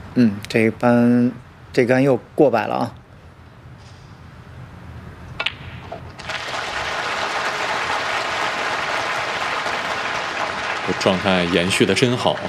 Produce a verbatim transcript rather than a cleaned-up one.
嗯，这杆这杆又过百了啊！ 状态延续的真好。